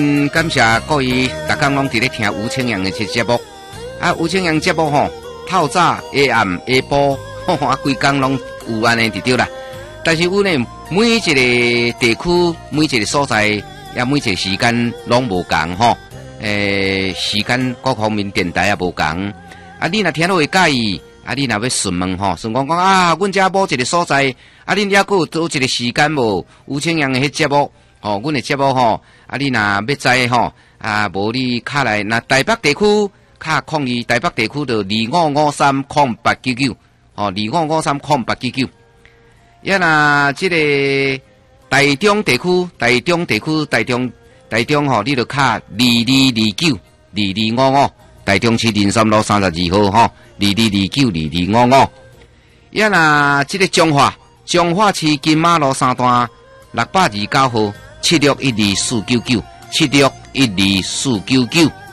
感谢各位大家拢伫咧听吴清阳的这节目。啊，吴清阳节目吼，透早、下暗、下晡，啊，规工拢有安尼就对啦。但是阮呢，每一个地区、每一个所在，也每一个时间拢无共吼。时间各方面电台也无共。啊，你若听到会介意，啊，你若要询问吼，询问讲啊，阮遮某一个所在，啊，恁遐佫有一个时间无？吴清阳的迄节目，吼，阮的节目吼，啊，你若要知吼，啊，无你卡来，那台北地区卡02，台北地区就25530899，吼，25530899。也那这个台中地区，台中吼，你就卡22292255，台中市林森路32号吼，22292255。也那这个彰化市金马路3段629号，761249，761249。